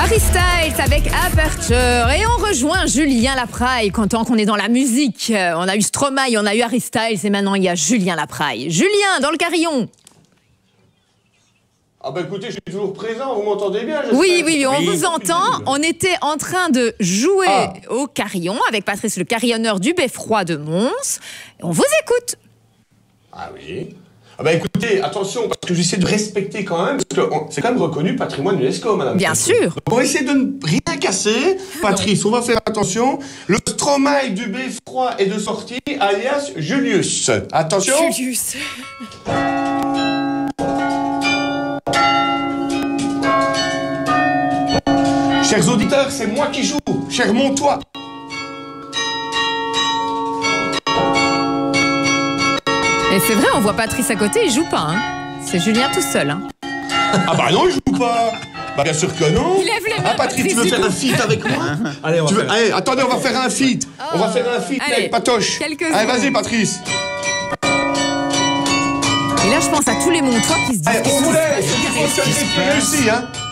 Harry Styles avec Aperture. Et on rejoint Julien Lapraille. Tant qu'on est dans la musique, on a eu Stromae, on a eu Harry Styles et maintenant il y a Julien Lapraille. Julien, dans le carillon. Ah bah écoutez, je suis toujours présent, vous m'entendez bien? Oui, on vous entend. On était en train de jouer au carillon avec Patrice, le carillonneur du Beffroi de Mons. On vous écoute. Ah oui. Ah bah écoutez, attention, parce que j'essaie de respecter quand même, parce que c'est quand même reconnu patrimoine UNESCO, madame. Bien sûr. On va essayer de ne rien casser. Patrice, on va faire attention. Le Stromae du Beffroi est de sortie, alias Julius. Attention. Julius. Chers auditeurs, c'est moi qui joue. Cher Montois. Et c'est vrai, on voit Patrice à côté, il joue pas. Hein. C'est Julien tout seul. Hein. Ah bah non, il joue pas. Bah bien sûr que non. Il lève les mains. Ah Patrice, tu veux faire un feat avec moi? Allez, allez, attendez, on va faire un feat. On va faire un feat avec Patoche. Allez, vas-y Patrice. Et là, je pense à tous les Montois qui se disent... On vous laisse. C'est réussi, hein.